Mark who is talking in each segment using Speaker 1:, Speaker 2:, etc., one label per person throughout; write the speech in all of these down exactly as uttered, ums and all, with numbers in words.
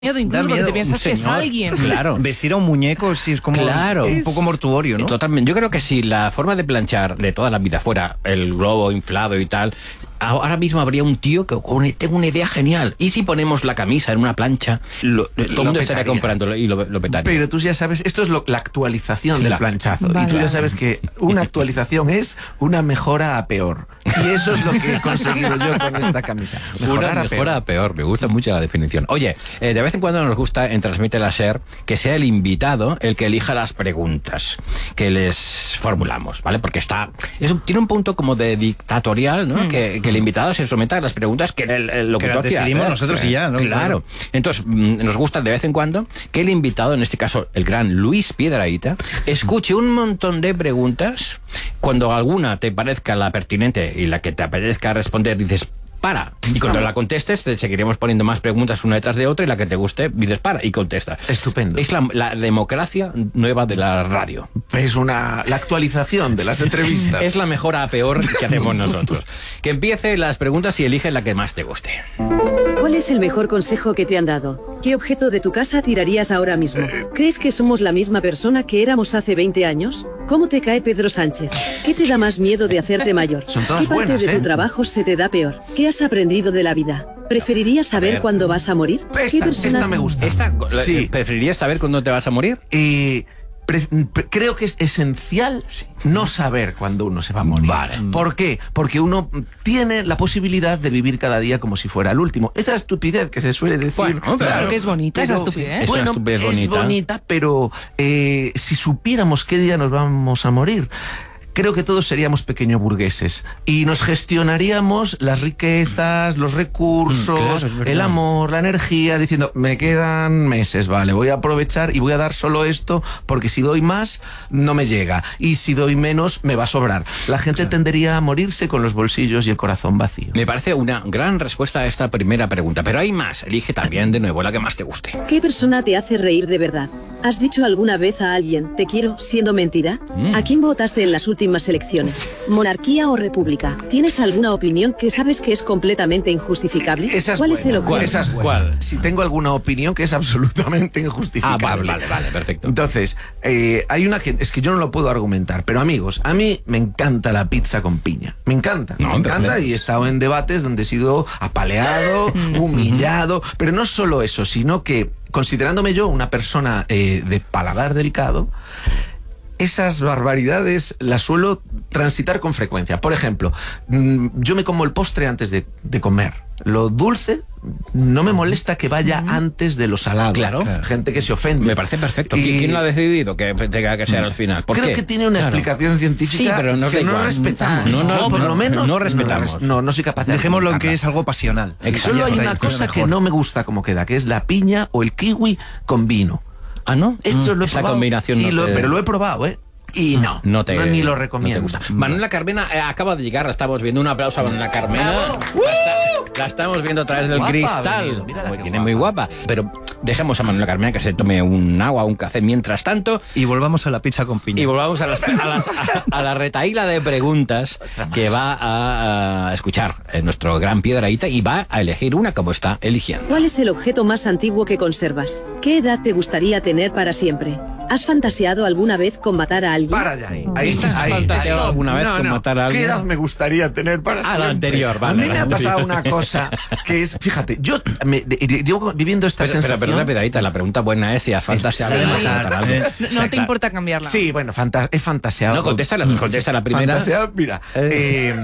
Speaker 1: miedo, incluso, porque te piensas que es alguien.
Speaker 2: Claro.
Speaker 3: Vestir a un muñeco sí es como
Speaker 2: claro.
Speaker 3: un poco mortuorio, ¿no?
Speaker 2: Totalmente. Yo creo que si la forma de planchar de toda la vida fuera el globo inflado y tal, ahora mismo habría un tío que tengo una idea genial. ¿Y si ponemos la camisa en una plancha? Lo, todo el mundo estaría comprándolo y lo, lo petaría.
Speaker 4: Pero tú ya sabes, esto es lo, la actualización
Speaker 2: claro.
Speaker 4: del planchazo.
Speaker 1: Vale.
Speaker 4: Y tú ya sabes que una actualización es una mejora a peor. Y eso es lo que he conseguido yo con esta camisa. Mejorar
Speaker 2: Una
Speaker 4: a
Speaker 2: mejora
Speaker 4: peor.
Speaker 2: a peor. Me gusta mucho la definición. Oye, eh, de vez en cuando nos gusta en Transmite la SER que sea el invitado el que elija las preguntas que les formulamos, ¿vale? Porque está es un, tiene un punto como de dictatorial, ¿no? Mm. Que, que el invitado se someta a las preguntas que el, el locutor
Speaker 3: que las decidimos nosotros
Speaker 2: sí,
Speaker 3: y ya, ¿no?
Speaker 2: Claro. Entonces, mm, nos gusta de vez en cuando que el invitado, en este caso el gran Luis Piedrahita, escuche un montón de preguntas. Cuando alguna te parezca la pertinente y la que te apetezca responder, dices para. Y cuando la contestes, te seguiremos poniendo más preguntas una detrás de otra y la que te guste, dices para y contestas.
Speaker 4: Estupendo.
Speaker 2: Es la, la democracia nueva de la radio.
Speaker 4: Es una, la actualización de las entrevistas.
Speaker 2: Es la mejora a peor que hacemos nosotros. Que empiece las preguntas y elige la que más te guste.
Speaker 5: ¿Cuál es el mejor consejo que te han dado? ¿Qué objeto de tu casa tirarías ahora mismo? ¿Crees que somos la misma persona que éramos hace veinte años? ¿Cómo te cae Pedro Sánchez? ¿Qué te da más miedo de hacerte mayor?
Speaker 4: Son todas
Speaker 5: ¿Qué parte
Speaker 4: buenas,
Speaker 5: de
Speaker 4: ¿eh?
Speaker 5: tu trabajo se te da peor? ¿Qué has aprendido de la vida? ¿Preferirías saber cuándo vas a morir?
Speaker 4: Esta,
Speaker 5: ¿Qué persona...
Speaker 4: esta me gusta.
Speaker 2: Esta,
Speaker 4: Sí.
Speaker 2: ¿Preferirías saber cuándo te vas a morir?
Speaker 4: Eh, pre- pre- creo que es esencial no saber cuándo uno se va a morir.
Speaker 2: Vale.
Speaker 4: ¿Por qué? Porque uno tiene la posibilidad de vivir cada día como si fuera el último. Esa estupidez que se suele decir.
Speaker 2: Bueno, claro.
Speaker 1: Claro que es bonita esa estupidez.
Speaker 2: Es
Speaker 4: Bueno,
Speaker 2: una estupidez
Speaker 4: es
Speaker 2: bonita.
Speaker 4: bonita, pero eh, si supiéramos qué día nos vamos a morir, creo que todos seríamos pequeño burgueses y nos gestionaríamos las riquezas, los recursos,
Speaker 2: Mm, claro, es verdad.
Speaker 4: el amor, la energía, diciendo, me quedan meses, vale, voy a aprovechar y voy a dar solo esto porque si doy más no me llega y si doy menos me va a sobrar. La gente tendería a morirse con los bolsillos y el corazón vacío.
Speaker 2: Me parece una gran respuesta a esta primera pregunta, pero hay más. Elige también de nuevo la que más te guste.
Speaker 5: ¿Qué persona te hace reír de verdad? ¿Has dicho alguna vez a alguien, te quiero, siendo mentira?
Speaker 2: Mm.
Speaker 5: ¿A quién votaste en las últimas elecciones? ¿Monarquía o república? ¿Tienes alguna opinión que sabes que es completamente injustificable?
Speaker 4: Esa es
Speaker 5: ¿Cuál es el
Speaker 4: buena,
Speaker 5: objeto?
Speaker 4: esa es buena.
Speaker 2: ¿Cuál?
Speaker 4: Si tengo alguna opinión que es absolutamente
Speaker 2: Ah,
Speaker 4: injustificable.
Speaker 2: vale, vale, vale, perfecto.
Speaker 4: Entonces, eh, hay una que es que yo no lo puedo argumentar, pero amigos, a mí me encanta la pizza con piña. Me encanta,
Speaker 2: No,
Speaker 4: me encanta
Speaker 2: perfecto.
Speaker 4: y he estado en debates donde he sido apaleado, humillado, pero no solo eso, sino que considerándome yo una persona eh, de paladar delicado, esas barbaridades las suelo transitar con frecuencia. Por ejemplo, mm, yo me como el postre antes de, de comer. Lo dulce no me molesta que vaya antes de lo salado.
Speaker 2: Claro.
Speaker 4: Gente que se ofende.
Speaker 2: Me parece perfecto.
Speaker 4: Y-
Speaker 2: ¿Qui- ¿Quién lo ha decidido que tenga que ser al final? ¿Por
Speaker 4: Creo
Speaker 2: qué?
Speaker 4: que tiene una
Speaker 2: Claro.
Speaker 4: explicación científica
Speaker 2: Sí, pero nos da
Speaker 4: que no
Speaker 2: igual.
Speaker 4: respetamos.
Speaker 2: No, no,
Speaker 4: Yo, por
Speaker 2: no,
Speaker 4: lo menos
Speaker 2: no respetamos.
Speaker 4: No, no, no soy capaz de
Speaker 3: Dejémoslo en que
Speaker 4: argumentarla.
Speaker 3: es algo pasional.
Speaker 2: Exacto.
Speaker 4: Solo hay
Speaker 3: Ya
Speaker 4: una
Speaker 3: está,
Speaker 4: cosa
Speaker 3: mejor.
Speaker 4: que no me gusta como queda, que es la piña o el kiwi con vino.
Speaker 2: Ah, ¿no?
Speaker 4: Eso lo he
Speaker 2: Esa
Speaker 4: probado.
Speaker 2: combinación
Speaker 4: y
Speaker 2: no
Speaker 4: lo-
Speaker 2: te-
Speaker 4: Pero lo he probado, ¿eh? Y no,
Speaker 2: No te,
Speaker 4: ni lo
Speaker 2: no
Speaker 4: recomiendo.
Speaker 2: te gusta. Manuela Carmena eh, acaba de llegar, la estamos viendo. Un aplauso a Manuela Carmena. La, está- la estamos viendo a través del
Speaker 4: Guapa ha
Speaker 2: cristal.
Speaker 4: venido, mírala
Speaker 2: Pues
Speaker 4: qué
Speaker 2: viene
Speaker 4: guapa.
Speaker 2: muy guapa. Pero dejemos a Manuela Carmena que se tome un agua, un café mientras tanto.
Speaker 3: Y volvamos a la pizza con piña.
Speaker 2: Y volvamos a, las- a las- a- a la retaíla de preguntas que va a, a escuchar eh, nuestro gran Piedrahita y va a elegir una como está eligiendo.
Speaker 5: ¿Cuál es el objeto más antiguo que conservas? ¿Qué edad te gustaría tener para siempre? ¿Has fantaseado alguna vez con matar a alguien?
Speaker 4: Para ya ahí. ahí,
Speaker 2: ¿Estás
Speaker 4: ahí.
Speaker 2: fantaseado alguna vez
Speaker 4: No,
Speaker 2: con
Speaker 4: no.
Speaker 2: matar a alguien?
Speaker 4: ¿Qué edad me gustaría tener para
Speaker 2: A la
Speaker 4: siempre?
Speaker 2: anterior, vale,
Speaker 4: A mí me ha
Speaker 2: vale.
Speaker 4: pasado una cosa que es, fíjate, yo me, de- de- llevo viviendo esta
Speaker 2: Pero, pero,
Speaker 4: sensación.
Speaker 2: pero una Piedrahita, la pregunta buena es si has fantaseado
Speaker 4: Sí.
Speaker 2: en matar a alguien.
Speaker 1: No,
Speaker 2: O sea,
Speaker 1: no te
Speaker 2: claro.
Speaker 1: importa cambiarla.
Speaker 4: Sí, bueno, fanta- he fantaseado.
Speaker 2: No,
Speaker 4: con-
Speaker 2: contesta la, contesta la primera.
Speaker 4: Fantaseado, mira. eh,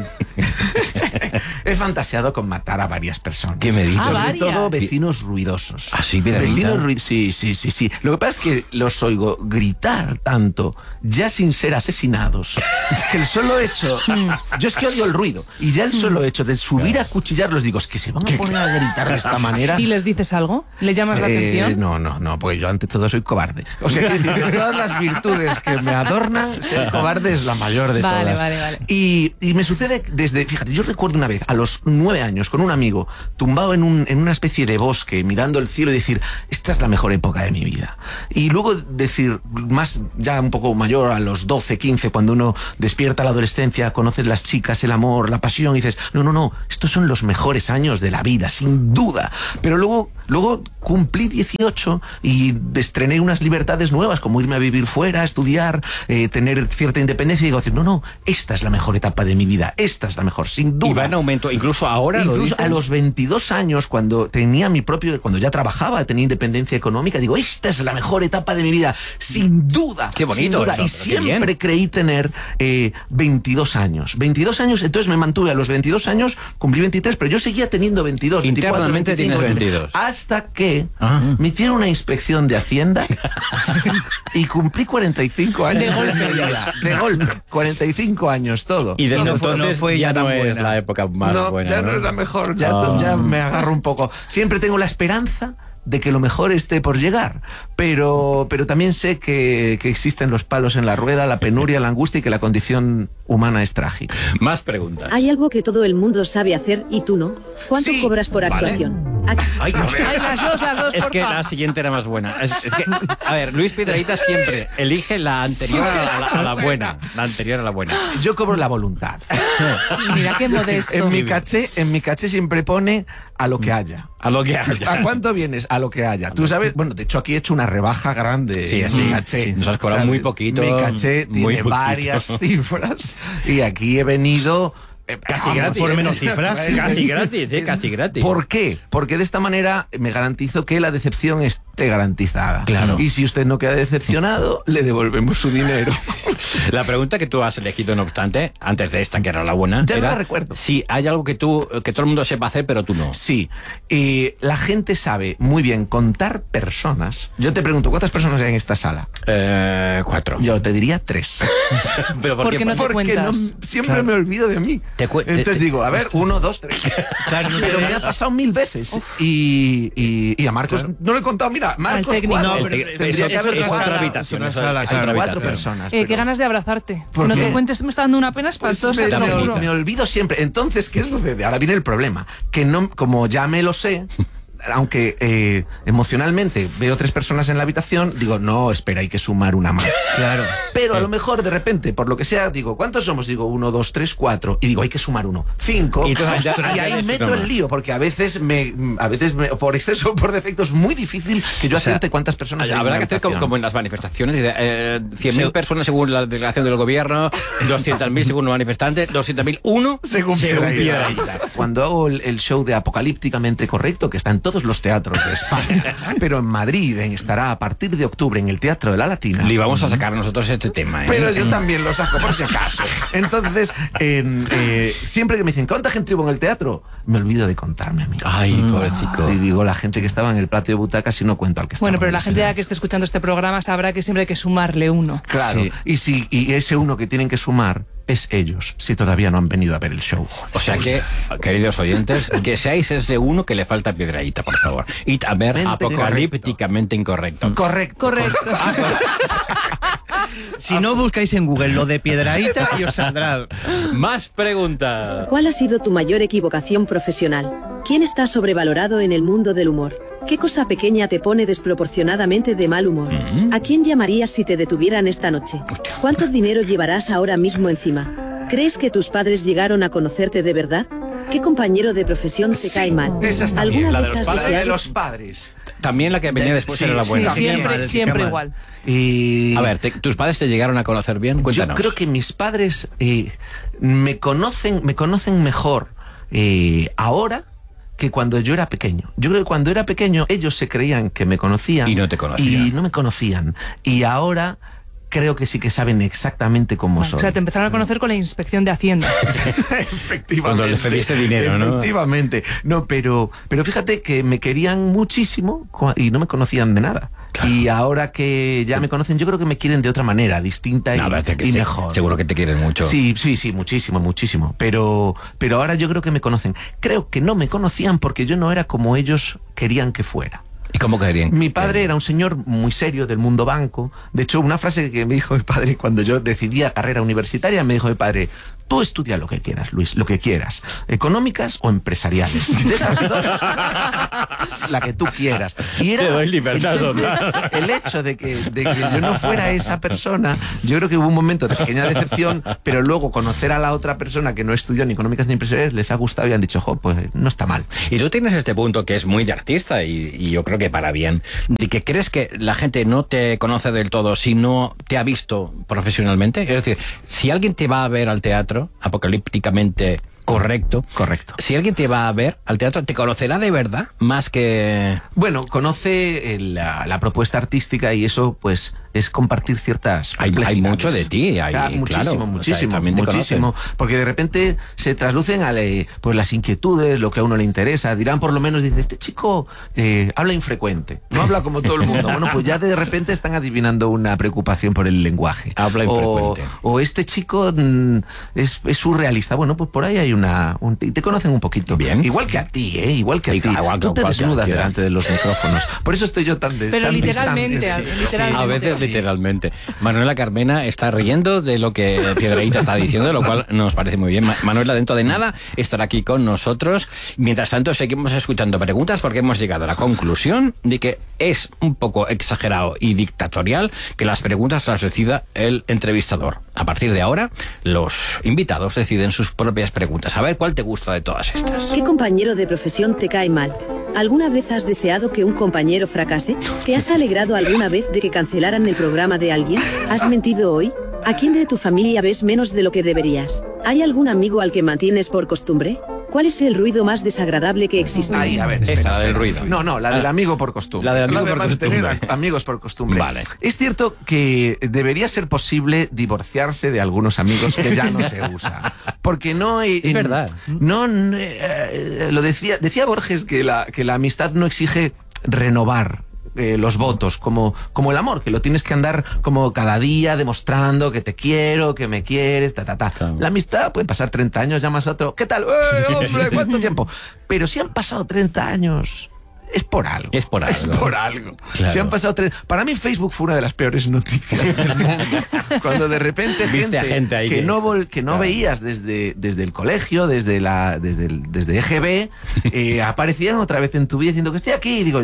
Speaker 4: he fantaseado con matar a varias personas.
Speaker 2: ¿Qué me dices?
Speaker 1: Ah,
Speaker 4: Sobre
Speaker 1: varias.
Speaker 4: todo vecinos ruidosos.
Speaker 2: ¿Ah, sí, Piedrahita?
Speaker 4: Vecinos ruidosos. Sí, sí, sí, sí. Lo que pasa es que los oigo gritar tanto, ya sin ser asesinados, que el solo hecho. Yo es que odio el ruido. Y ya el solo hecho de subir a cuchillarlos, digo, es que se van a poner a gritar de esta manera.
Speaker 1: ¿Y les dices algo? ¿Le llamas la
Speaker 4: Eh,
Speaker 1: atención?
Speaker 4: No, no, no, porque yo ante todo soy cobarde. O sea, quiero decir, de todas las virtudes que me adornan, ser cobarde es la mayor de
Speaker 1: Vale,
Speaker 4: todas.
Speaker 1: vale, vale.
Speaker 4: Y, y me sucede desde, fíjate, yo recuerdo una vez, a los nueve años, con un amigo, tumbado en, un, en una especie de bosque, mirando el cielo y decir, esta es la mejor época de mi vida. Y luego decir, ir más, ya un poco mayor, a los doce, quince, cuando uno despierta la adolescencia, conoces las chicas, el amor, la pasión, y dices, no, no, no, estos son los mejores años de la vida, sin duda. Pero luego, luego cumplí dieciocho y estrené unas libertades nuevas, como irme a vivir fuera, estudiar, eh, tener cierta independencia, y digo, no, no, esta es la mejor etapa de mi vida, esta es la mejor, sin duda.
Speaker 2: Y va en aumento, incluso ahora.
Speaker 4: Incluso
Speaker 2: lo dicen.
Speaker 4: A los veintidós años, cuando tenía mi propio, cuando ya trabajaba, tenía independencia económica, digo, esta es la mejor etapa de mi vida, sin duda.
Speaker 2: Qué bonito
Speaker 4: sin duda.
Speaker 2: eso,
Speaker 4: Y siempre
Speaker 2: bien.
Speaker 4: creí tener eh, veintidós años. veintidós años, entonces me mantuve a los veintidós años, cumplí veintitrés, pero yo seguía teniendo veintidós, veinticuatro,
Speaker 2: Internamente
Speaker 4: veinticinco,
Speaker 2: tienes
Speaker 4: veintitrés,
Speaker 2: veintidós.
Speaker 4: hasta que
Speaker 2: Ah.
Speaker 4: me hicieron una inspección de Hacienda y cumplí cuarenta y cinco años.
Speaker 1: De golpe.
Speaker 4: esa vida. De golpe. cuarenta y cinco años, todo.
Speaker 2: Y desde
Speaker 3: No fue-
Speaker 2: entonces
Speaker 3: no fue
Speaker 2: ya
Speaker 3: ya
Speaker 2: no
Speaker 3: tan
Speaker 2: es
Speaker 3: buena.
Speaker 2: la época más
Speaker 4: no,
Speaker 2: buena.
Speaker 4: ya no
Speaker 2: ¿no?
Speaker 4: es la mejor, ya,
Speaker 2: Ah.
Speaker 4: ya me agarro un poco. Siempre tengo la esperanza de que lo mejor esté por llegar, pero, pero también sé que, que existen los palos en la rueda, la penuria, la angustia, y que la condición humana es trágica.
Speaker 2: Más preguntas.
Speaker 5: Hay algo que todo el mundo sabe hacer y tú no. ¿Cuánto
Speaker 4: Sí,
Speaker 5: cobras por
Speaker 2: vale.
Speaker 5: actuación? Aquí-
Speaker 2: Ay, a ver.
Speaker 1: Ay, las dos, las dos,
Speaker 2: Es
Speaker 1: porfa.
Speaker 2: que la siguiente era más buena. Es, es que, a ver, Luis Piedrahita siempre elige la anterior a la, a la buena. La anterior a la buena.
Speaker 4: Yo cobro la voluntad.
Speaker 1: Mira qué modesto.
Speaker 4: En mi caché, en mi caché siempre pone a lo que haya.
Speaker 2: A lo que haya.
Speaker 4: ¿A cuánto vienes? A lo que haya. Tú sabes, bueno, de hecho aquí he hecho una rebaja grande.
Speaker 2: Sí,
Speaker 4: en
Speaker 2: sí,
Speaker 4: mi caché.
Speaker 2: sí, nos has cobrado
Speaker 4: ¿sabes?
Speaker 2: muy poquito,
Speaker 4: Mi caché
Speaker 2: muy
Speaker 4: tiene
Speaker 2: poquito.
Speaker 4: varias cifras y aquí he venido... eh,
Speaker 2: Casi
Speaker 4: vamos,
Speaker 2: gratis.
Speaker 3: por menos cifras.
Speaker 2: Casi gratis, eh, casi gratis.
Speaker 4: ¿Por qué? Porque de esta manera me garantizo que la decepción esté garantizada.
Speaker 2: Claro.
Speaker 4: Y si usted no queda decepcionado, le devolvemos su dinero.
Speaker 2: La pregunta que tú has elegido, no obstante, antes de esta, que era la buena,
Speaker 4: Ya no
Speaker 2: era
Speaker 4: la recuerdo.
Speaker 2: si hay algo que tú, que todo el mundo sepa hacer, pero tú no.
Speaker 4: Sí, eh, la gente sabe muy bien contar personas. Yo te pregunto, ¿cuántas personas hay en esta sala?
Speaker 2: Eh, cuatro.
Speaker 4: Yo te diría tres.
Speaker 2: Pero ¿por,
Speaker 1: ¿Por
Speaker 2: qué
Speaker 1: qué no te
Speaker 2: pasa?
Speaker 4: Porque no,
Speaker 1: cuentas?
Speaker 4: siempre
Speaker 3: Claro.
Speaker 4: me olvido de mí.
Speaker 2: Te cu- te-
Speaker 4: Entonces
Speaker 2: te-
Speaker 4: digo, a ver, uno, dos, tres.
Speaker 3: Claro, no
Speaker 4: Pero
Speaker 3: te-
Speaker 4: me ha pasado mil veces. Y, y, y a Marcos no le he contado, mira, Marcos
Speaker 1: técnico.
Speaker 4: cuatro.
Speaker 3: No,
Speaker 2: El
Speaker 3: pero
Speaker 2: te-
Speaker 4: tendría
Speaker 2: eso-
Speaker 4: que haber
Speaker 2: eso es
Speaker 4: cuatro.
Speaker 2: otra habitación.
Speaker 3: Una
Speaker 2: eso-
Speaker 3: sala,
Speaker 2: hay
Speaker 3: claro.
Speaker 2: otra
Speaker 4: Cuatro
Speaker 2: habitación.
Speaker 4: personas.
Speaker 1: Eh,
Speaker 4: pero-
Speaker 1: qué ganas de abrazarte.
Speaker 4: ¿Por
Speaker 1: Que no
Speaker 4: qué?
Speaker 1: te cuentes, tú me está dando una pena espantosa,
Speaker 4: Pues
Speaker 1: te
Speaker 4: me,
Speaker 1: lo
Speaker 4: me-
Speaker 1: juro.
Speaker 4: me olvido siempre. Entonces, ¿qué sucede? Ahora viene el problema. Que no, como ya me lo sé, aunque eh, emocionalmente veo tres personas en la habitación, digo, no, espera, hay que sumar una más.
Speaker 3: Claro.
Speaker 4: Pero a lo mejor, de repente, por lo que sea, digo, ¿cuántos somos? Digo, uno, dos, tres, cuatro. Y digo, hay que sumar uno. Cinco.
Speaker 2: Y
Speaker 4: Y,
Speaker 2: entonces ya- ya
Speaker 4: ahí
Speaker 2: ves,
Speaker 4: meto
Speaker 2: no.
Speaker 4: el lío, porque a veces, me, a veces me- por exceso o por defecto, es muy difícil que yo
Speaker 3: O sea,
Speaker 4: acierte cuántas personas hay en
Speaker 2: Habrá
Speaker 4: la
Speaker 2: que hacer como,
Speaker 4: habitación.
Speaker 2: como en las manifestaciones, eh, cien mil
Speaker 3: Sí.
Speaker 2: personas según la delegación del gobierno, doscientos mil según los manifestantes, doscientos mil uno
Speaker 4: Según Piedrahita. Cuando hago el, el show de Apocalípticamente Correcto, que está en todos los teatros de España, pero en Madrid en- estará a partir de octubre en el Teatro de la Latina.
Speaker 2: Le íbamos a sacar nosotros este tema. ¿eh?
Speaker 4: Pero yo también lo saco por si acaso. Entonces, en, eh, siempre que me dicen, ¿cuánta gente hubo en el teatro? Me olvido de contarme a mí.
Speaker 2: Ay, pobrecito.
Speaker 4: Y digo, la gente que estaba en el platio de butacas y no cuento al que estaba.
Speaker 1: Bueno, pero
Speaker 4: en
Speaker 1: la
Speaker 4: el
Speaker 1: gente
Speaker 4: escenario.
Speaker 1: ya que esté escuchando este programa sabrá que siempre hay que sumarle uno.
Speaker 4: Claro.
Speaker 3: Sí.
Speaker 4: Y, si, y ese uno que tienen que sumar es ellos, si todavía no han venido a ver el show.
Speaker 2: O sea que, queridos oyentes, que seáis ese uno que le falta Piedrahita, por favor. Y a ver,
Speaker 4: Mente
Speaker 2: apocalípticamente incorrecto.
Speaker 4: Correcto.
Speaker 1: Correcto.
Speaker 3: Si no buscáis en Google lo de Piedrahita y os saldrá.
Speaker 2: Más preguntas.
Speaker 5: ¿Cuál ha sido tu mayor equivocación profesional? ¿Quién está sobrevalorado en el mundo del humor? ¿Qué cosa pequeña te pone desproporcionadamente de mal humor? ¿A quién llamarías si te detuvieran esta noche? ¿Cuánto dinero llevarás ahora mismo encima? ¿Crees que tus padres llegaron a conocerte de verdad? ¿Qué compañero de profesión te cae mal?
Speaker 4: Esa está
Speaker 5: ¿Alguna
Speaker 4: bien,
Speaker 2: la de
Speaker 5: vez
Speaker 2: los
Speaker 5: has
Speaker 2: padres.
Speaker 4: La de
Speaker 5: deseado-
Speaker 4: los padres.
Speaker 2: También la que venía
Speaker 4: De-
Speaker 2: después
Speaker 4: sí,
Speaker 2: era la
Speaker 1: Sí,
Speaker 2: buena.
Speaker 3: sí.
Speaker 1: siempre,
Speaker 3: Madre, sí,
Speaker 1: siempre
Speaker 3: qué mal.
Speaker 1: igual.
Speaker 4: Y...
Speaker 2: A ver, te- ¿tus padres te llegaron a conocer bien?
Speaker 4: Yo
Speaker 2: Cuéntanos.
Speaker 4: creo que mis padres eh, me conocen, me conocen mejor eh, ahora que cuando yo era pequeño. Yo creo que cuando era pequeño ellos se creían que me conocían
Speaker 2: Y no te conocían.
Speaker 4: y no me conocían. Y ahora creo que sí que saben exactamente cómo
Speaker 1: Bueno,
Speaker 4: soy.
Speaker 1: o sea, te empezaron a conocer con la inspección de Hacienda.
Speaker 4: Efectivamente.
Speaker 2: Cuando le pediste dinero, ¿no?
Speaker 4: Efectivamente. No, pero, pero fíjate que me querían muchísimo cua- y no me conocían de nada.
Speaker 2: Claro.
Speaker 4: Y ahora que ya me conocen, yo creo que me quieren de otra manera, distinta y,
Speaker 2: No, pero te- que
Speaker 4: y
Speaker 2: se-
Speaker 4: mejor.
Speaker 2: Seguro que te quieren mucho.
Speaker 4: Sí, sí, sí, muchísimo, muchísimo. Pero, pero ahora yo creo que me conocen. Creo que no me conocían porque yo no era como ellos querían que fuera.
Speaker 2: ¿Y cómo querían?
Speaker 4: Mi padre era un señor muy serio del mundo banco. De hecho, una frase que me dijo mi padre cuando yo decidía carrera universitaria, me dijo mi padre, Tú estudia lo que quieras, Luis, lo que quieras. Económicas o empresariales. De esas dos, la que tú quieras. Y era,
Speaker 2: Te doy libertad
Speaker 4: entonces,
Speaker 2: total.
Speaker 4: el hecho de que, de que yo no fuera esa persona, yo creo que hubo un momento de pequeña decepción, pero luego conocer a la otra persona que no estudió ni económicas ni empresariales les ha gustado y han dicho, jo, pues no está mal.
Speaker 2: Y tú tienes este punto que es muy de artista y, y yo creo que para bien, de que crees que la gente no te conoce del todo si no te ha visto profesionalmente. Es decir, si alguien te va a ver al teatro, apocalípticamente correcto.
Speaker 4: Correcto.
Speaker 2: Si alguien te va a ver al teatro, ¿te conocerá de verdad? Más que...
Speaker 4: Bueno, conoce eh, la, la propuesta artística y eso, pues, es compartir ciertas
Speaker 2: Hay, hay
Speaker 4: complejidades.
Speaker 2: mucho de ti, hay,
Speaker 4: Claro, muchísimo,
Speaker 2: claro,
Speaker 4: muchísimo,
Speaker 2: o sea, también te
Speaker 4: muchísimo.
Speaker 2: conocen.
Speaker 4: Porque de repente se traslucen a le- pues las inquietudes, lo que a uno le interesa. Dirán por lo menos, dice, este chico eh, habla infrecuente, no habla como todo el mundo. Bueno, pues ya de repente están adivinando una preocupación por el lenguaje.
Speaker 2: Habla
Speaker 4: o,
Speaker 2: infrecuente.
Speaker 4: o este chico mm, es, es surrealista. Bueno, pues por ahí hay una... Un, y te conocen un poquito.
Speaker 2: Bien.
Speaker 4: Igual que a ti, ¿eh? Igual que a
Speaker 2: Y
Speaker 4: ti.
Speaker 2: igual que
Speaker 4: Tú te
Speaker 2: cualquiera
Speaker 4: desnudas
Speaker 2: quiera.
Speaker 4: delante de los micrófonos. Por eso estoy yo tan de,
Speaker 1: Pero
Speaker 4: tan
Speaker 1: literalmente,
Speaker 4: distante, sí.
Speaker 1: literalmente.
Speaker 2: A veces
Speaker 1: Sí.
Speaker 2: literalmente. Manuela Carmena está riendo de lo que Piedrahíta está diciendo, lo cual nos parece muy bien. Ma- Manuela, dentro de nada, estará aquí con nosotros. Mientras tanto, seguimos escuchando preguntas porque hemos llegado a la conclusión de que es un poco exagerado y dictatorial que las preguntas las decida el entrevistador. A partir de ahora, los invitados deciden sus propias preguntas. A ver, ¿cuál te gusta de todas estas?
Speaker 5: ¿Qué compañero de profesión te cae mal? ¿Alguna vez has deseado que un compañero fracase? ¿Te has alegrado alguna vez de que cancelaran el programa de alguien? ¿Has mentido hoy? ¿A quién de tu familia ves menos de lo que deberías? ¿Hay algún amigo al que mantienes por costumbre? ¿Cuál es el ruido más desagradable que existe?
Speaker 4: Ay, a ver,
Speaker 2: Esa,
Speaker 4: espera,
Speaker 2: la del
Speaker 4: espera.
Speaker 2: ruido.
Speaker 4: No, no, la del
Speaker 2: Ah.
Speaker 4: amigo por costumbre.
Speaker 2: La del amigo
Speaker 4: de
Speaker 2: por
Speaker 4: mantener
Speaker 2: costumbre.
Speaker 4: a- amigos por costumbre.
Speaker 2: Vale.
Speaker 4: Es cierto que debería ser posible divorciarse de algunos amigos que ya no se usa. Porque no... hay-
Speaker 2: Es verdad.
Speaker 4: No, no, eh, lo decía, decía Borges que la, que la amistad no exige renovar eh, los votos, como, como el amor, que lo tienes que andar como cada día demostrando que te quiero, que me quieres, ta, ta, ta.
Speaker 2: Claro.
Speaker 4: La amistad puede pasar treinta años, llamas a otro, ¿qué tal? ¡Eh, hombre, cuánto tiempo! Pero si han pasado treinta años... Es por algo.
Speaker 2: Es por algo.
Speaker 4: Es por algo.
Speaker 2: Claro.
Speaker 4: Si han pasado tres... Para mí Facebook fue una de las peores noticias del mundo. Cuando de repente
Speaker 2: Viste
Speaker 4: gente,
Speaker 2: a gente ahí
Speaker 4: que,
Speaker 2: que-
Speaker 4: no vol- que no
Speaker 2: Claro.
Speaker 4: veías desde, desde el colegio, desde la desde el, desde E G B, eh, aparecían otra vez en tu vida diciendo que estoy aquí. Y digo,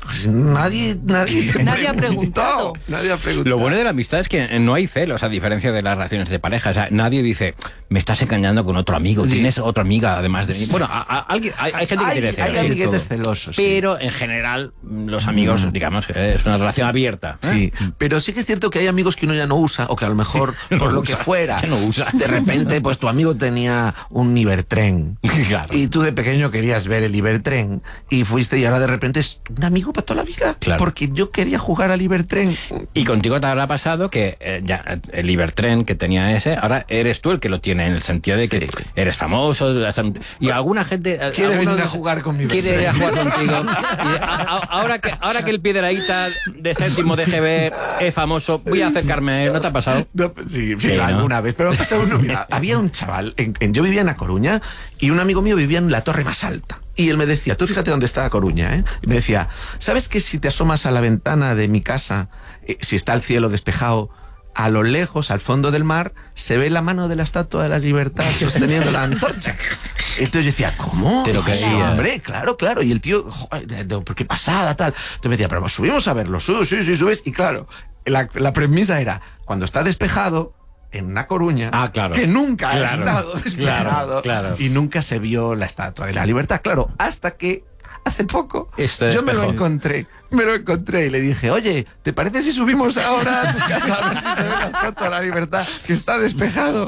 Speaker 4: nadie, nadie, te
Speaker 1: Nadie ha
Speaker 4: preguntó.
Speaker 1: preguntado.
Speaker 4: Nadie ha preguntado.
Speaker 2: Lo bueno de la amistad es que no hay celos, a diferencia de las relaciones de pareja. O sea, nadie dice, me estás engañando con otro amigo,
Speaker 4: Sí.
Speaker 2: tienes otra amiga además de mí. Bueno, a- a- alguien- hay, hay gente que
Speaker 4: Hay-
Speaker 2: tiene celos.
Speaker 4: hay amiguetes celosos, sí.
Speaker 2: Pero en general, los amigos, digamos, eh, es una relación abierta. ¿eh?
Speaker 4: Sí, pero sí que es cierto que hay amigos que uno ya no usa, o que a lo mejor,
Speaker 2: No
Speaker 4: por lo
Speaker 2: usa,
Speaker 4: que fuera,
Speaker 2: que no usa.
Speaker 4: de repente, pues tu amigo tenía un Ibertren.
Speaker 2: Claro.
Speaker 4: Y tú de pequeño querías ver el Ibertren. Y fuiste y ahora de repente es un amigo para toda la vida.
Speaker 2: Claro.
Speaker 4: Porque yo quería jugar al Ibertren.
Speaker 2: Y contigo te habrá pasado que eh, ya el Ibertren que tenía ese, ahora eres tú el que lo tiene, en el sentido de que
Speaker 4: Sí.
Speaker 2: eres famoso. Y alguna gente... eh,
Speaker 4: Quiere
Speaker 2: algunos-
Speaker 4: venir a jugar con mi
Speaker 2: Quiere ir a
Speaker 4: Ibertren.
Speaker 2: jugar contigo. Y a- a- ahora, que, ahora que el Piedrahíta de séptimo de G B es famoso, voy a acercarme a él. ¿No te ha pasado?
Speaker 4: No, sí, sí,
Speaker 2: Sí, ¿no?
Speaker 4: alguna vez. Pero me pasó uno, mira, había un chaval, en, en- yo vivía en A Coruña y un amigo mío vivía en la torre más alta. Y él me decía, tú fíjate dónde está A Coruña, ¿eh? Y me decía, ¿sabes que si te asomas a la ventana de mi casa, eh, si está el cielo despejado, a lo lejos, al fondo del mar, se ve la mano de la Estatua de la Libertad sosteniendo la antorcha? Entonces yo decía, ¿cómo?
Speaker 2: Te lo
Speaker 4: Sí,
Speaker 2: creías.
Speaker 4: hombre, claro, claro. Y el tío, joder, no, ¿por qué pasada, tal? Entonces me decía, pero subimos a verlo, sí, sí, sí, subes. Y claro, la, la premisa era, cuando está despejado, en una Coruña,
Speaker 2: Ah, claro.
Speaker 4: que nunca ha
Speaker 2: Claro,
Speaker 4: estado despejado,
Speaker 2: claro, claro.
Speaker 4: y nunca se vio la Estatua de la Libertad, claro, hasta que hace poco
Speaker 2: Esto
Speaker 4: yo me lo
Speaker 2: despejó.
Speaker 4: encontré, me lo encontré y le dije, oye, ¿te parece si subimos ahora a tu casa a ver si se ve la Estatua de la Libertad que está despejado?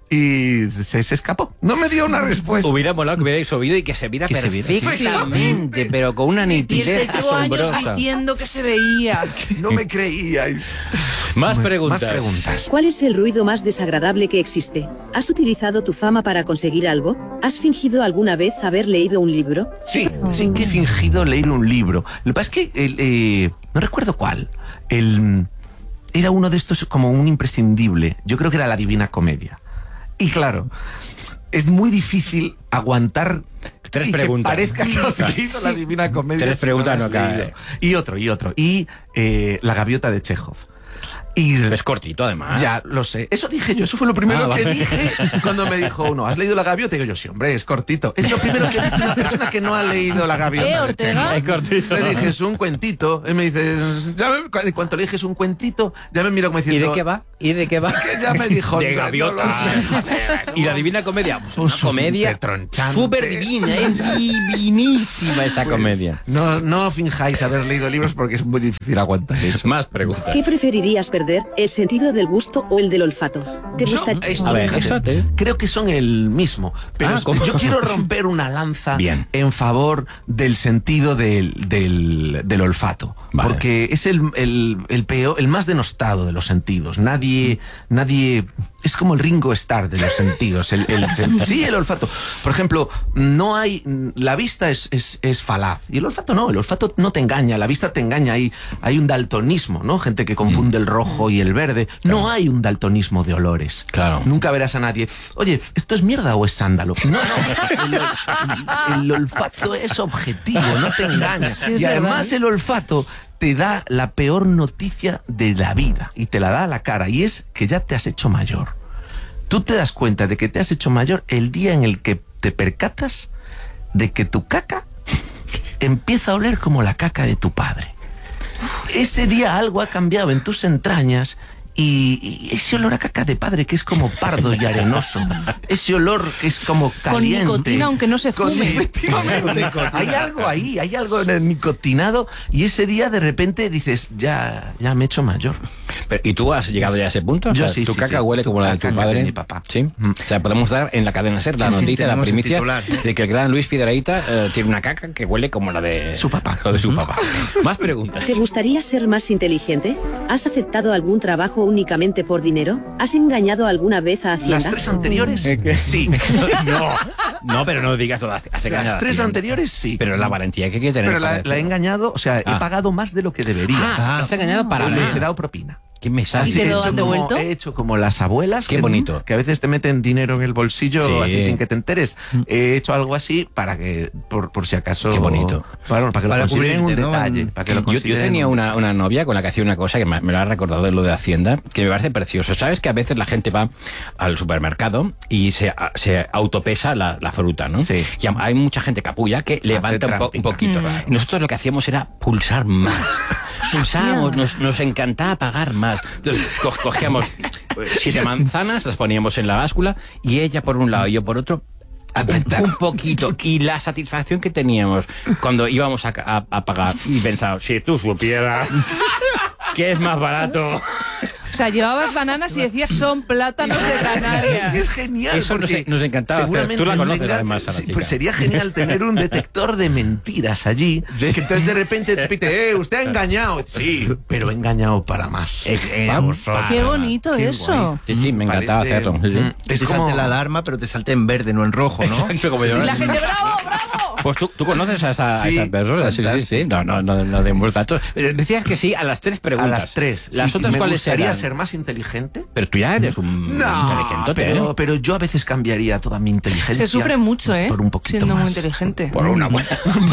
Speaker 4: Y se, se escapó, no me dio una respuesta.
Speaker 2: Hubiera molado que hubierais subido y que se viera
Speaker 3: Que se viera, sí.
Speaker 2: perfectamente, pero con una
Speaker 1: Y él
Speaker 2: nitidez
Speaker 1: te llevó años
Speaker 2: asombrosa.
Speaker 1: diciendo que se veía.
Speaker 4: No me creíais.
Speaker 2: Más preguntas.
Speaker 4: Más preguntas.
Speaker 5: ¿Cuál es el ruido más desagradable que existe? ¿Has utilizado tu fama para conseguir algo? ¿Has fingido alguna vez haber leído un libro?
Speaker 4: Sí, sí que he fingido leer un libro. Lo que pasa es que el, eh, no recuerdo cuál. El, era uno de estos como un imprescindible. Yo creo que era La Divina Comedia. Y claro, es muy difícil aguantar
Speaker 2: Tres
Speaker 4: y
Speaker 2: preguntas.
Speaker 4: que parezca que has leído La Divina Comedia.
Speaker 2: Tres
Speaker 4: si
Speaker 2: preguntas
Speaker 4: lo
Speaker 2: no
Speaker 4: has
Speaker 2: cabe.
Speaker 4: leído. Y otro, y otro. Y eh, La Gaviota de Chekhov. Y
Speaker 2: Es cortito, además.
Speaker 4: ya, lo sé. Eso dije yo, eso fue lo primero
Speaker 2: Ah,
Speaker 4: que
Speaker 2: vale.
Speaker 4: dije cuando me dijo uno, ¿has leído La Gaviota? Y digo yo, sí, hombre, es cortito. Es lo primero que dice una persona que no ha leído La Gaviota.
Speaker 1: ¿Eh,
Speaker 4: de
Speaker 1: Ortega?
Speaker 4: Chekhov.
Speaker 2: Es cortito.
Speaker 4: Le dije, es un cuentito. Y me dice, ya me, cu- en cuanto le dije, es un cuentito, ya me miró como
Speaker 2: ¿Y
Speaker 4: diciendo...
Speaker 2: de qué va? ¿Y de qué va?
Speaker 4: Que ya me dijo...
Speaker 2: De
Speaker 4: "No,
Speaker 2: gaviota.
Speaker 4: no lo sé".
Speaker 2: ¿Y la Divina Comedia? Pues
Speaker 4: Pues
Speaker 2: una comedia
Speaker 4: un tronchante.
Speaker 2: súper divina, es divinísima esa
Speaker 4: Pues,
Speaker 2: comedia.
Speaker 4: No, no finjáis haber leído libros porque es muy difícil aguantar eso.
Speaker 2: Más preguntas.
Speaker 5: ¿Qué preferirías perder, el sentido del gusto o el del olfato? ¿Te
Speaker 4: Yo,
Speaker 5: gusta?
Speaker 4: esto,
Speaker 2: A ver,
Speaker 4: fíjate,
Speaker 2: eso te-
Speaker 4: creo que son el mismo. Pero
Speaker 2: Ah, ¿cómo?
Speaker 4: yo quiero romper una lanza
Speaker 2: Bien.
Speaker 4: en favor del sentido del, del, del olfato.
Speaker 2: Vale.
Speaker 4: Porque es el, el, el peor, el más denostado de los sentidos. Nadie, nadie, es como el Ringo Starr de los sentidos. El, el, el- sí, el olfato. Por ejemplo, no hay, la vista es, es, es falaz. Y el olfato no, el olfato no te engaña, la vista te engaña. Hay, hay un daltonismo, ¿no? Gente que confunde el rojo y el verde. No hay un daltonismo de olores.
Speaker 2: Claro.
Speaker 4: Nunca verás a nadie, oye, ¿esto es mierda o es sándalo? No, no, el, ol- el olfato es objetivo, no te engaña.
Speaker 1: Sí, es
Speaker 4: y además
Speaker 1: verdad, ¿eh?
Speaker 4: el olfato te da la peor noticia de la vida y te la da a la cara, y es que ya te has hecho mayor. Tú te das cuenta de que te has hecho mayor el día en el que te percatas de que tu caca empieza a oler como la caca de tu padre. Ese día algo ha cambiado en tus entrañas y, y ese olor a caca de padre que es como pardo y arenoso, ese olor que es como caliente.
Speaker 1: nicotina, aunque no se
Speaker 4: Con-
Speaker 1: fume.
Speaker 4: efectivamente. Hay algo ahí, hay algo en el nicotinado y ese día de repente dices, ya, ya me he hecho mayor.
Speaker 2: Pero, ¿y tú has llegado ya a ese punto? O
Speaker 4: Yo
Speaker 2: sea,
Speaker 4: sí,
Speaker 2: ¿Tu
Speaker 4: sí,
Speaker 2: caca
Speaker 4: sí.
Speaker 2: huele como la de
Speaker 4: La
Speaker 2: tu
Speaker 4: caca
Speaker 2: padre?
Speaker 4: de mi papá.
Speaker 2: Sí.
Speaker 4: Mm.
Speaker 2: O sea, podemos dar en la cadena SER la noticia, la
Speaker 3: Tenemos el
Speaker 2: primicia
Speaker 3: titular.
Speaker 2: de que el gran Luis Piedrahita eh, tiene una caca que huele como la de
Speaker 4: Su papá.
Speaker 2: o de su papá. Más preguntas.
Speaker 5: ¿Te gustaría ser más inteligente? ¿Has aceptado algún trabajo únicamente por dinero? ¿Has engañado alguna vez a Hacienda?
Speaker 4: Las tres anteriores, sí.
Speaker 2: No, no, pero no digas todo. Hace, hace
Speaker 4: Las
Speaker 2: engañar
Speaker 4: tres
Speaker 2: a la
Speaker 4: anteriores, sí.
Speaker 2: Pero la valentía que hay que tener.
Speaker 4: Pero
Speaker 2: para
Speaker 4: la, la he
Speaker 2: decirlo.
Speaker 4: engañado, o sea,
Speaker 2: Ah.
Speaker 4: he pagado más de lo que debería.
Speaker 2: Ah, has engañado para
Speaker 4: Pero les he
Speaker 2: nada.
Speaker 4: dado propina.
Speaker 2: ¿Qué me sale?
Speaker 1: ¿Y te
Speaker 4: he,
Speaker 1: lo
Speaker 4: hecho
Speaker 1: han
Speaker 4: como,
Speaker 1: devuelto?
Speaker 4: he hecho como las abuelas
Speaker 2: Qué
Speaker 4: que,
Speaker 2: bonito.
Speaker 4: que a veces te meten dinero en el bolsillo
Speaker 2: Sí.
Speaker 4: así sin que te enteres. He hecho algo así para que, por, por si acaso...
Speaker 2: Qué bonito.
Speaker 4: Bueno, para que
Speaker 3: Para
Speaker 4: lo consideren un
Speaker 3: cubrirte, ¿no?
Speaker 4: detalle.
Speaker 3: En-
Speaker 4: Para que lo
Speaker 2: Yo, yo
Speaker 4: consideren
Speaker 2: tenía
Speaker 4: un-
Speaker 2: una, una novia con la que hacía una cosa que me, me lo ha recordado de lo de Hacienda, que me parece precioso. ¿Sabes que a veces la gente va al supermercado y se, a- se autopesa la, la fruta, ¿no?
Speaker 4: Sí.
Speaker 2: Y hay mucha gente capulla que levanta un, po- un
Speaker 4: trampita.
Speaker 2: poquito.
Speaker 1: Mm.
Speaker 2: Nosotros lo que hacíamos era pulsar más. Pulsábamos, nos, nos encantaba pagar más. Entonces co- cogíamos eh, siete manzanas, las poníamos en la báscula y ella por un lado y yo por otro.
Speaker 4: Apretar.
Speaker 2: Un poquito. Y la satisfacción que teníamos cuando íbamos a, a- a pagar y pensaba, si tú supieras que es más barato.
Speaker 1: O sea, llevabas bananas y decías son plátanos de Canarias.
Speaker 4: Es genial.
Speaker 2: Eso nos-
Speaker 4: porque
Speaker 2: nos encantaba hacer.
Speaker 4: seguramente
Speaker 2: Tú la conoces,
Speaker 4: tenga-
Speaker 2: además, a la
Speaker 4: sí,
Speaker 2: chica.
Speaker 4: Pues sería genial tener un detector de mentiras allí. Que entonces de repente te pite, eh, usted ha engañado. Sí, pero he engañado para más.
Speaker 2: Eh, eh,
Speaker 4: Vamos,
Speaker 2: para-
Speaker 1: Qué bonito
Speaker 4: Qué
Speaker 1: eso.
Speaker 2: Sí, sí, me encantaba
Speaker 4: Parece-
Speaker 2: hacerlo. Sí, sí.
Speaker 4: Mm,
Speaker 3: Que
Speaker 4: Es
Speaker 3: te
Speaker 4: como...
Speaker 3: salte la alarma, pero te salte en verde, no en rojo, ¿no?
Speaker 2: Exacto, como yo.
Speaker 1: Y la gente, bravo, bravo.
Speaker 2: Pues tú, tú conoces a esa, a
Speaker 4: Sí,
Speaker 2: esa persona. Sí, sí,
Speaker 4: fantástico.
Speaker 2: sí. No, no, no, no demos datos. Eh, Decías que sí a las tres
Speaker 4: A
Speaker 2: preguntas.
Speaker 4: las tres.
Speaker 2: Las
Speaker 4: Sí,
Speaker 2: otras
Speaker 4: me
Speaker 2: cuáles
Speaker 4: gustaría
Speaker 2: eran?
Speaker 4: ser más inteligente.
Speaker 2: Pero tú ya eres un inteligente,
Speaker 4: pero, pero yo a veces cambiaría toda mi inteligencia.
Speaker 1: Se sufre mucho, ¿eh?
Speaker 4: Por un poquito
Speaker 1: Siendo
Speaker 4: más.
Speaker 1: muy inteligente.
Speaker 2: Por una buena.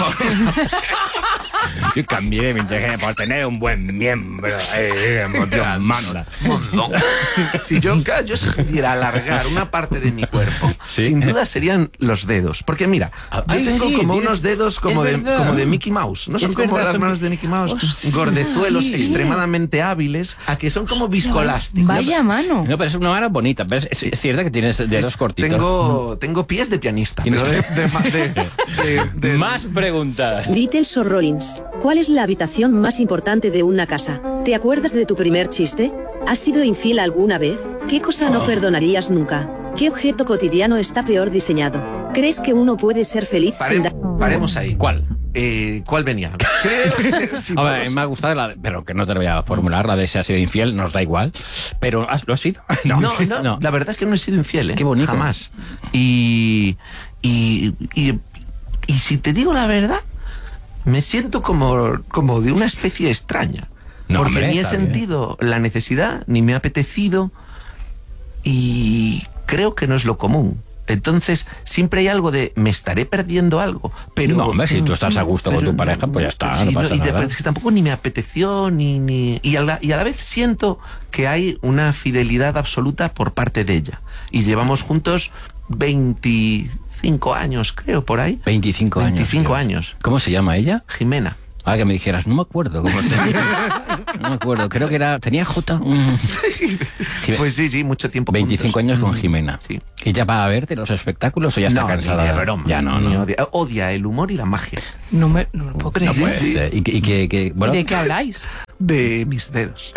Speaker 2: Yo cambié mi inteligencia por tener un buen miembro. Eh, Dios manda.
Speaker 4: Montón. Si yo, yo si pudiera alargar una parte de mi cuerpo,
Speaker 2: Sí.
Speaker 4: sin duda serían los dedos. Porque mira,
Speaker 2: Ah,
Speaker 4: yo
Speaker 2: ay,
Speaker 4: tengo
Speaker 2: sí,
Speaker 4: como
Speaker 2: tienes-
Speaker 4: unos dedos como
Speaker 2: es
Speaker 4: de,
Speaker 2: verdad.
Speaker 4: como de Mickey Mouse. No son
Speaker 2: Es
Speaker 4: como
Speaker 2: verdad,
Speaker 4: las
Speaker 2: son-
Speaker 4: manos de Mickey Mouse,
Speaker 1: Hostia,
Speaker 4: gordezuelos
Speaker 1: sí.
Speaker 4: extremadamente hábiles, a que son como viscoelásticos.
Speaker 1: Vaya mano.
Speaker 2: No, pero es una mano bonita. Pero es, es cierto que tienes dedos cortitos.
Speaker 4: Tengo, tengo pies de pianista,
Speaker 2: Tienes-
Speaker 4: pero de, de, ma- de- de- de-
Speaker 2: Más preguntas.
Speaker 5: Beatles o Rollins. ¿Cuál es la habitación más importante de una casa? ¿Te acuerdas de tu primer chiste? ¿Has sido infiel alguna vez? ¿Qué cosa no
Speaker 2: Oh.
Speaker 5: perdonarías nunca? ¿Qué objeto cotidiano está peor diseñado? ¿Crees que uno puede ser feliz sin
Speaker 4: Pare-
Speaker 5: dar...
Speaker 4: paremos ahí.
Speaker 2: ¿Cuál?
Speaker 4: Eh, ¿Cuál venía? ¿Qué? Sí,
Speaker 2: A ver,
Speaker 4: vamos.
Speaker 2: me ha gustado, la de- pero que no te lo voy a formular, la de si has sido infiel, nos da igual. Pero ¿has- ¿lo has sido?
Speaker 4: No, no, la verdad es que no he sido infiel, ¿eh?
Speaker 2: Qué bonito.
Speaker 4: Jamás. Y, y, y, y si te digo la verdad, me siento como, como de una especie extraña.
Speaker 2: No,
Speaker 4: porque
Speaker 2: hombre,
Speaker 4: ni he
Speaker 2: está bien.
Speaker 4: sentido la necesidad, ni me ha apetecido, y creo que no es lo común. Entonces, siempre hay algo de, me estaré perdiendo algo. Pero,
Speaker 2: no, hombre, si tú estás a gusto
Speaker 4: pero,
Speaker 2: con tu pareja, pues ya está,
Speaker 4: sí,
Speaker 2: no pasa
Speaker 4: no, y
Speaker 2: nada.
Speaker 4: de, es que tampoco ni me apeteció, ni... ni y, a la, y a la vez siento que hay una fidelidad absoluta por parte de ella. Y llevamos juntos veinticinco años, creo, por ahí.
Speaker 2: veinticinco años.
Speaker 4: veinticinco años.
Speaker 2: ¿Cómo se llama ella?
Speaker 4: Jimena.
Speaker 2: Ah, que me dijeras, no me acuerdo cómo te... No me acuerdo, creo que era... ¿Tenía J? Mm.
Speaker 4: Pues sí, sí, mucho tiempo
Speaker 2: veinticinco
Speaker 4: juntos.
Speaker 2: años con Jimena.
Speaker 4: Sí.
Speaker 2: ¿Ella va a verte los espectáculos o ya está
Speaker 4: No,
Speaker 2: cansada?
Speaker 4: ni de broma.
Speaker 2: Ya no,
Speaker 4: Ni
Speaker 2: no.
Speaker 4: Odia, odia el humor y la magia.
Speaker 1: No me, no me lo puedo creer.
Speaker 2: No puede
Speaker 4: Sí, sí.
Speaker 2: ser. ¿Y, que- y que, que- bueno,
Speaker 1: ¿De qué habláis?
Speaker 4: De mis dedos.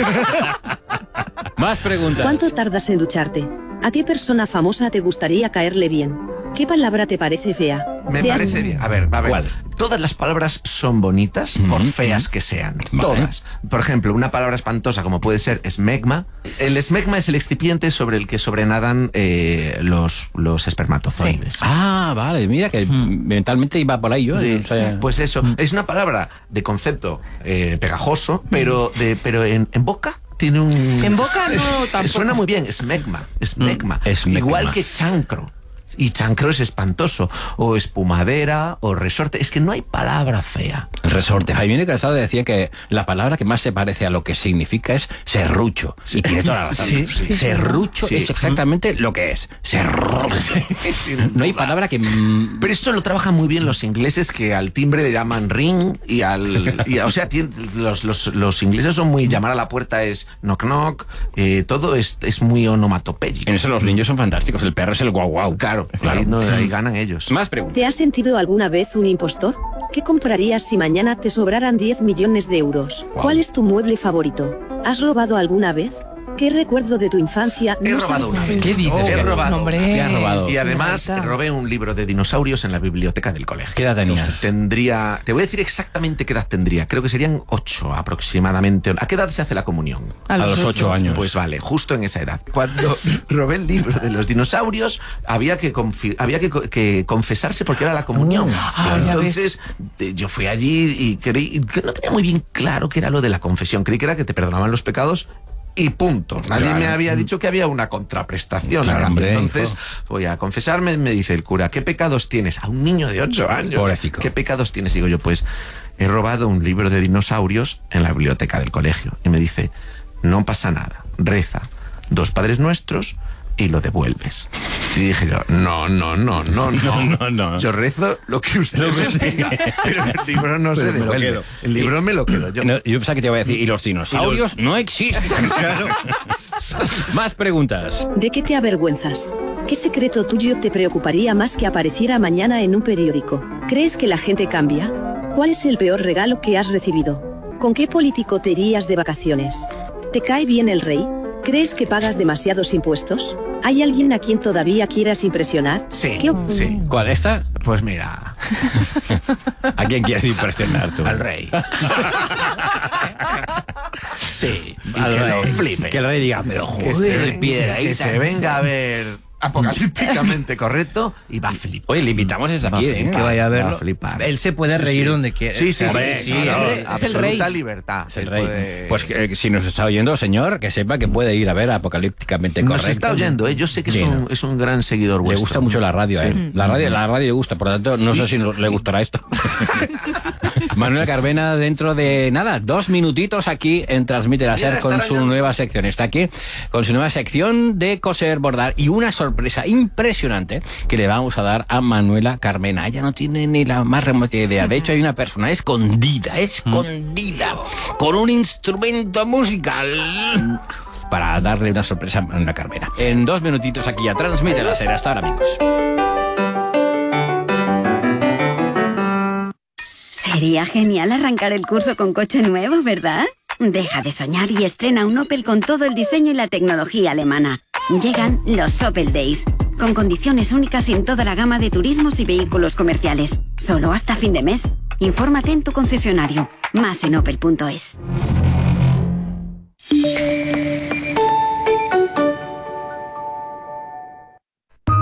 Speaker 2: más preguntas.
Speaker 5: ¿Cuánto tardas en ducharte? ¿A qué persona famosa te gustaría caerle bien? ¿Qué palabra te parece fea?
Speaker 4: Me
Speaker 5: ¿Te has-
Speaker 4: parece bien. A ver, a ver.
Speaker 2: ¿Cuál?
Speaker 4: Todas las palabras son bonitas, por
Speaker 2: Ujú,
Speaker 4: feas
Speaker 2: ujú.
Speaker 4: que sean.
Speaker 2: Vale.
Speaker 4: Todas. Por ejemplo, una palabra espantosa como puede ser esmegma. El esmegma es el excipiente sobre el que sobrenadan eh, los, los espermatozoides.
Speaker 2: Ah, vale, mira que mentalmente iba por ahí yo.
Speaker 4: Sí,
Speaker 2: o sea,
Speaker 4: sí, pues eso. Es una palabra de concepto eh, pegajoso, pero, de, pero en, en boca tiene un...
Speaker 1: En boca no, tampoco.
Speaker 4: Suena muy bien, esmegma, esmegma.
Speaker 2: Mm, esmegma.
Speaker 4: Igual que chancro. Y chancro es espantoso. O espumadera, o resorte. Es que no hay palabra fea.
Speaker 2: resorte. Jaime Casado decía que la palabra que más se parece a lo que significa es serrucho. Y tiene toda la razón.
Speaker 4: Sí, sí.
Speaker 2: Serrucho
Speaker 4: Sí.
Speaker 2: es exactamente lo que es. Serrucho. No hay palabra que... mm,
Speaker 4: Pero esto lo trabajan muy bien los ingleses, que al timbre le llaman ring y al... y, o sea, tien- los, los, los ingleses son muy... Llamar a la puerta es knock knock. eh, todo es, es muy onomatopéyico.
Speaker 2: En eso los niños son fantásticos. El perro es el guau guau.
Speaker 4: Claro,
Speaker 2: Claro.
Speaker 4: Ahí, no, ahí ganan ellos.
Speaker 2: Más preguntas.
Speaker 5: ¿Te has sentido alguna vez un impostor? ¿Qué comprarías si mañana te sobraran diez millones de euros?
Speaker 2: Wow.
Speaker 5: ¿Cuál es tu mueble favorito? ¿Has robado alguna vez? ¿Qué recuerdo de tu infancia
Speaker 4: He
Speaker 5: no
Speaker 4: robado
Speaker 5: sabes
Speaker 4: una
Speaker 5: nada?
Speaker 4: vez.
Speaker 2: ¿Qué dices?
Speaker 4: He
Speaker 2: que-
Speaker 4: robado.
Speaker 1: Hombre.
Speaker 2: ¿Qué has robado?
Speaker 4: Y además
Speaker 1: Marta.
Speaker 4: robé un libro de dinosaurios en la biblioteca del colegio.
Speaker 2: ¿Qué edad tenías?
Speaker 4: Tendría... Te voy a decir exactamente qué edad tendría. Creo que serían ocho aproximadamente. ¿A qué edad se hace la comunión?
Speaker 2: A los ocho años.
Speaker 4: Pues vale, justo en esa edad. Cuando robé el libro de los dinosaurios, había que, confi- había que, co- que confesarse porque era la comunión.
Speaker 1: Ah, ya
Speaker 4: Entonces, de- yo fui allí y creí que no tenía muy bien claro qué era lo de la confesión. Creí que era que te perdonaban los pecados y punto. Nadie
Speaker 2: Claro.
Speaker 4: me había dicho que había una contraprestación.
Speaker 2: Claro,
Speaker 4: a cambio.
Speaker 2: hombre,
Speaker 4: Entonces,
Speaker 2: hijo.
Speaker 4: voy a confesarme, me dice el cura, ¿qué pecados tienes? A un niño de ocho años.
Speaker 2: Pobrecito.
Speaker 4: ¿Qué pecados tienes? Digo yo, pues he robado un libro de dinosaurios en la biblioteca del colegio. Y me dice, no pasa nada, reza dos Padres Nuestros y lo devuelves. Y dije yo, no, no, no, no, no.
Speaker 2: No, no, no.
Speaker 4: Yo rezo lo que usted me diga, pero el libro no se
Speaker 2: Pero me lo
Speaker 4: devuelve.
Speaker 2: quedo.
Speaker 4: El libro me lo quedo yo.
Speaker 2: No, yo pensaba que te iba a decir, y los dinosaurios no existen. Claro. Más preguntas.
Speaker 5: ¿De qué te avergüenzas? ¿Qué secreto tuyo te preocuparía más que apareciera mañana en un periódico? ¿Crees que la gente cambia? ¿Cuál es el peor regalo que has recibido? ¿Con qué político te irías de vacaciones? ¿Te cae bien el rey? ¿Crees que pagas demasiados impuestos? ¿Hay alguien a quien todavía quieras impresionar?
Speaker 4: Sí,
Speaker 5: ¿Qué op-
Speaker 4: sí.
Speaker 2: ¿Cuál esta?
Speaker 4: Pues mira,
Speaker 2: ¿A quién quieres impresionar tú?
Speaker 4: al rey. Sí, y
Speaker 2: Al
Speaker 4: que
Speaker 2: rey.
Speaker 4: lo flipe.
Speaker 2: Que el rey diga, pero
Speaker 4: que,
Speaker 2: joder,
Speaker 4: se,
Speaker 2: el
Speaker 4: ven-
Speaker 2: Piedrahíta.
Speaker 4: que se venga a ver apocalípticamente correcto y va a flipar.
Speaker 2: Oye, le invitamos desde
Speaker 4: Va a
Speaker 2: aquí, ¿eh?
Speaker 4: flipar.
Speaker 3: Que vaya a
Speaker 4: Va
Speaker 3: verlo.
Speaker 4: a flipar.
Speaker 3: Él se puede
Speaker 4: Sí,
Speaker 3: reír
Speaker 4: sí.
Speaker 3: donde quiera.
Speaker 4: Sí, sí,
Speaker 2: Hombre,
Speaker 4: sí.
Speaker 2: sí,
Speaker 4: claro,
Speaker 2: hombre,
Speaker 1: es el
Speaker 4: absoluta
Speaker 1: rey.
Speaker 4: libertad.
Speaker 2: Es el
Speaker 4: Él
Speaker 2: rey.
Speaker 4: puede-
Speaker 2: Pues que, si nos está oyendo, señor, que sepa que puede ir a ver Apocalípticamente
Speaker 4: Nos
Speaker 2: Correcto.
Speaker 4: está oyendo, ¿eh? Yo sé que
Speaker 2: Sí,
Speaker 4: es, un,
Speaker 2: ¿no?
Speaker 4: es un gran seguidor
Speaker 2: Le
Speaker 4: vuestro.
Speaker 2: gusta mucho la radio, ¿eh?
Speaker 4: Sí.
Speaker 2: La radio, la radio le gusta, por lo tanto, no sé si no- le gustará esto. Manuela Carmena, dentro de nada, dos minutitos aquí en Transmite la
Speaker 4: Mira,
Speaker 2: SER con
Speaker 4: estará
Speaker 2: su
Speaker 4: ya.
Speaker 2: nueva sección. Está aquí con su nueva sección de coser, bordar y una sorpresa impresionante que le vamos a dar a Manuela Carmena. Ella no tiene ni la más remota idea. De hecho, hay una persona escondida, escondida, con un instrumento musical para darle una sorpresa a Manuela Carmena. En dos minutitos aquí a Transmite la SER. Hasta ahora, amigos.
Speaker 6: Sería genial arrancar el curso con coche nuevo, ¿verdad? Deja de soñar y estrena un Opel con todo el diseño y la tecnología alemana. Llegan los Opel Days, con condiciones únicas en toda la gama de turismos y vehículos comerciales. Solo hasta fin de mes. Infórmate en tu concesionario. Más en opel punto es.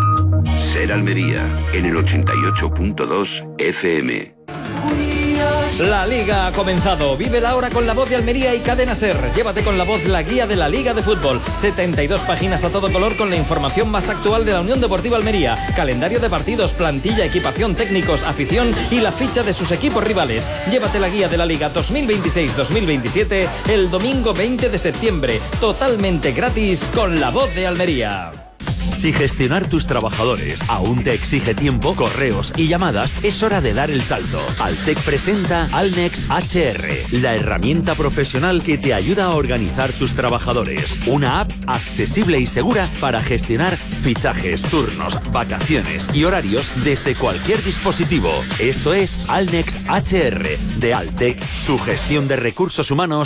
Speaker 7: SER Almería, en el ochenta y ocho punto dos F M.
Speaker 8: We are
Speaker 7: La Liga ha comenzado. Vive la hora con La Voz de Almería y Cadena Ser. Llévate con La Voz la guía de la Liga de Fútbol. setenta y dos páginas a todo color con la información más actual de la Unión Deportiva Almería. Calendario de partidos, plantilla, equipación, técnicos, afición y la ficha de sus equipos rivales. Llévate la guía de la Liga dos mil veintiséis dos mil veintisiete el domingo veinte de septiembre. Totalmente gratis con La Voz de Almería.
Speaker 8: Si gestionar tus trabajadores aún te exige tiempo, correos y llamadas, es hora de dar el salto. Altec presenta Alnex H R, la herramienta profesional que te ayuda a organizar tus trabajadores. Una app accesible y segura para gestionar fichajes, turnos, vacaciones y horarios desde cualquier dispositivo. Esto es Alnex H R de Altec, tu gestión de recursos humanos